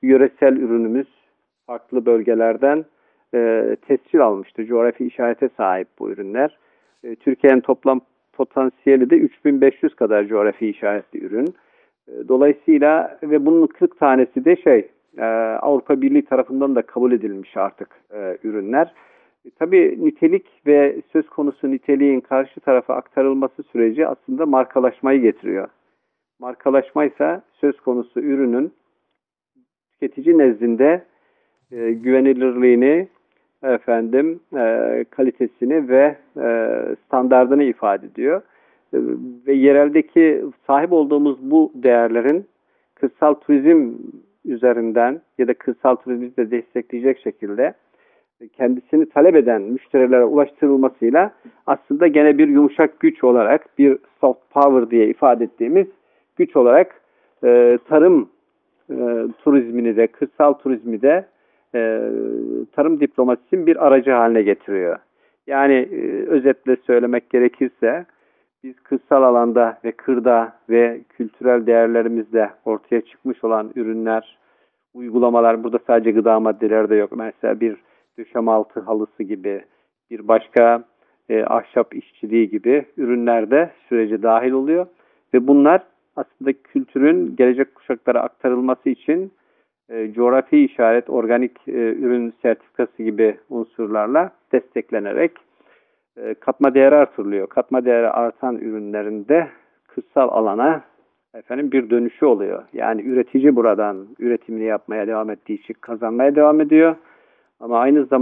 yöresel ürünümüz farklı bölgelerden tescil almıştı. Coğrafi işarete sahip bu ürünler. Türkiye'nin toplam potansiyeli de 3500 kadar coğrafi işaretli ürün. Dolayısıyla ve bunun 40 tanesi de Avrupa Birliği tarafından da kabul edilmiş artık ürünler. Tabii nitelik ve söz konusu niteliğin karşı tarafa aktarılması süreci aslında markalaşmayı getiriyor. Markalaşma ise söz konusu ürünün tüketici nezdinde güvenilirliğini, kalitesini ve standardını ifade ediyor. Ve yereldeki sahip olduğumuz bu değerlerin kırsal turizm üzerinden ya da kırsal turizmi de destekleyecek şekilde kendisini talep eden müşterilere ulaştırılmasıyla aslında gene bir yumuşak güç olarak, bir soft power diye ifade ettiğimiz güç olarak tarım turizmini de, kırsal turizmi de tarım diplomasisinin bir aracı haline getiriyor. Yani özetle söylemek gerekirse biz kırsal alanda ve kırda ve kültürel değerlerimizde ortaya çıkmış olan ürünler, uygulamalar, burada sadece gıda maddeleri de yok. Mesela bir döşemealtı halısı gibi, bir başka ahşap işçiliği gibi ürünler de sürece dahil oluyor. Ve bunlar aslında kültürün gelecek kuşaklara aktarılması için coğrafi işaret, organik ürün sertifikası gibi unsurlarla desteklenerek katma değeri artırılıyor. Katma değeri artan ürünlerinde kırsal alana bir dönüşü oluyor. Yani üretici buradan üretimini yapmaya devam ettiği için kazanmaya devam ediyor. Ama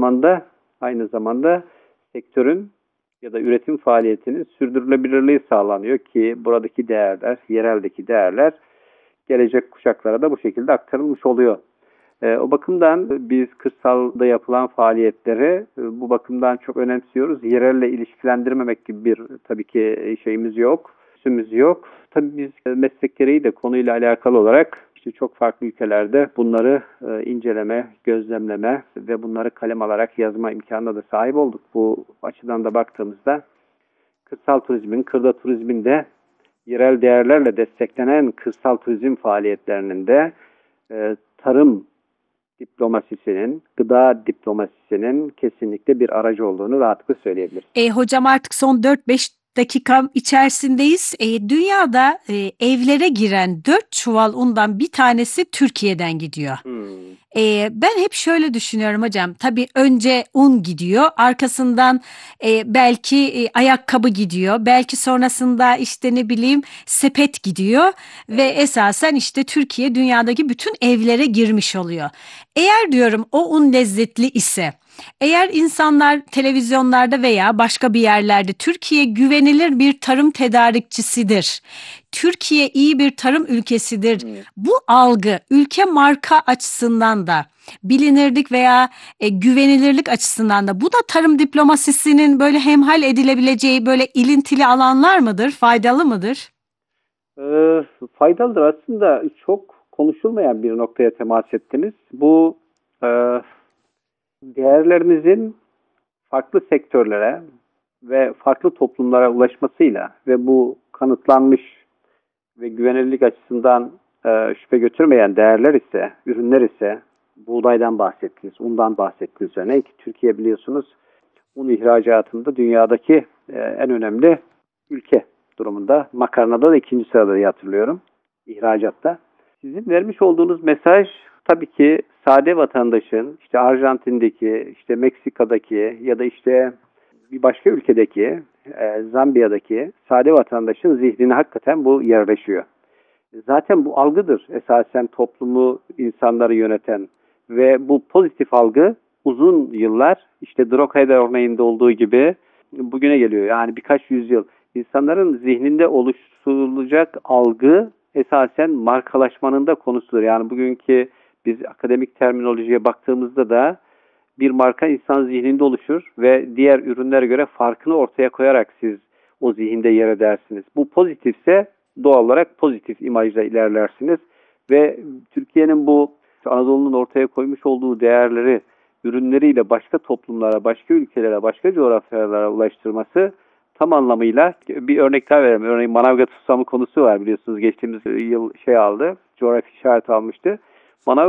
aynı zamanda sektörün ya da üretim faaliyetinin sürdürülebilirliği sağlanıyor ki buradaki değerler, yereldeki değerler gelecek kuşaklara da bu şekilde aktarılmış oluyor. O bakımdan biz kırsalda yapılan faaliyetleri bu bakımdan çok önemsiyoruz. Yerelle ilişkilendirmemek gibi bir tabii ki şeyimiz yok, üstümüz yok. Tabii biz meslek gereği de konuyla alakalı olarak çok farklı ülkelerde bunları inceleme, gözlemleme ve bunları kalem alarak yazma imkanına da sahip olduk. Bu açıdan da baktığımızda kırsal turizmin, kırda turizmin de yerel değerlerle desteklenen kırsal turizm faaliyetlerinin de tarım diplomasisinin, gıda diplomasisinin kesinlikle bir aracı olduğunu rahatlıkla söyleyebiliriz. Hocam artık son 4-5 dakika içerisindeyiz. Dünyada evlere giren 4 çuval undan bir tanesi Türkiye'den gidiyor. Hmm. Ben hep şöyle düşünüyorum hocam. Tabii önce un gidiyor, arkasından belki ayakkabı gidiyor, belki sonrasında işte ne bileyim sepet gidiyor ve Evet. esasen işte Türkiye dünyadaki bütün evlere girmiş oluyor. Eğer diyorum o un lezzetli ise, eğer insanlar televizyonlarda veya başka bir yerlerde Türkiye güvenilir bir tarım tedarikçisidir, Türkiye iyi bir tarım ülkesidir, Hmm. bu algı ülke marka açısından da bilinirlik veya güvenilirlik açısından da bu da tarım diplomasisinin böyle hemhal edilebileceği böyle ilintili alanlar mıdır, faydalı mıdır? Faydalıdır aslında, çok konuşulmayan bir noktaya temas ettiniz. Bu e, değerlerimizin farklı sektörlere ve farklı toplumlara ulaşmasıyla ve bu kanıtlanmış ve güvenilirlik açısından şüphe götürmeyen değerler ise, ürünler ise buğdaydan bahsettiniz, undan bahsettiniz örneğin ki Türkiye biliyorsunuz un ihracatında dünyadaki en önemli ülke durumunda. Makarnada da ikinci sırada diye hatırlıyorum ihracatta. Sizin vermiş olduğunuz mesaj tabii ki sade vatandaşın işte Arjantin'deki, işte Meksika'daki ya da işte bir başka ülkedeki, Zambiya'daki sade vatandaşın zihnine hakikaten bu yerleşiyor. Zaten bu algıdır esasen toplumu, insanları yöneten ve bu pozitif algı uzun yıllar işte Drukgyal örneğinde olduğu gibi bugüne geliyor. Yani birkaç yüzyıl insanların zihninde oluşturulacak algı esasen markalaşmanın da konusudur. Yani bugünkü biz akademik terminolojiye baktığımızda da bir marka insan zihninde oluşur ve diğer ürünlere göre farkını ortaya koyarak siz o zihinde yer edersiniz. Bu pozitifse doğal olarak pozitif imajla ilerlersiniz ve Türkiye'nin bu Anadolu'nun ortaya koymuş olduğu değerleri ürünleriyle başka toplumlara, başka ülkelere, başka coğrafyalara ulaştırması tam anlamıyla bir örnek daha verelim. Örneğin Manavgat susamı konusu var biliyorsunuz geçtiğimiz yıl aldı, coğrafi işaret almıştı. Manavgat